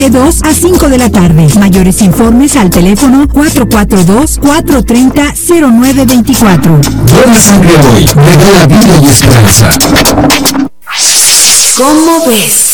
de 2 a 5 de la tarde. Mayores informes al teléfono 442-430-0924. Dona sangre hoy, regala vida y esperanza. ¿Cómo ves?